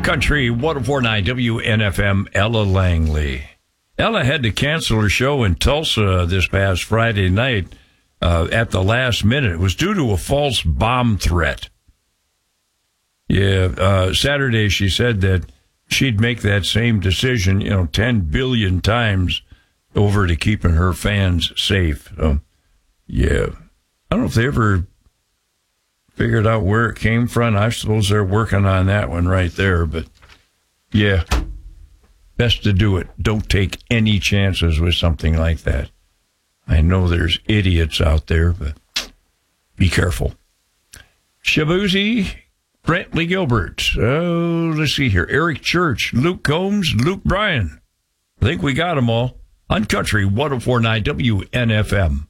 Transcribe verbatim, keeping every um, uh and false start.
Country one oh four point nine W N F M, Ella Langley. Ella had to cancel her show in Tulsa this past Friday night uh, at the last minute. It was due to a false bomb threat. Yeah, uh, Saturday she said that she'd make that same decision, you know, ten billion times over to keeping her fans safe. So, yeah. I don't know if they ever figured out where it came from. I suppose they're working on that one right there. But, yeah, best to do it. Don't take any chances with something like that. I know there's idiots out there, but be careful. Shabuzi, Brantley Gilbert. Oh, let's see here. Eric Church, Luke Combs, Luke Bryan. I think we got them all on Country one oh four point nine W N F M.